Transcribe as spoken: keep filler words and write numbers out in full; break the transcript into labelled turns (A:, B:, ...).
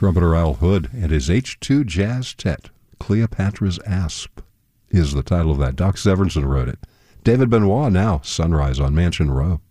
A: Trumpeter Al Hood and his H two Jazz Tet, Cleopatra's Asp, is the title of that. Doc Severinsen wrote it. David Benoit now, Sunrise on Mansion Row.